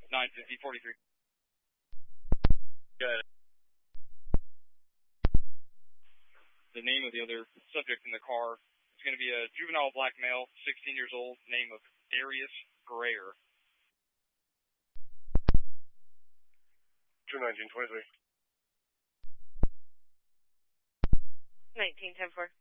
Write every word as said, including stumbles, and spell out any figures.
nine fifty, forty-three. Good. The name of the other subject in the car is going to be a juvenile black male, sixteen years old, name of Darius Grayer. two nineteen twenty-three. nineteen ten four.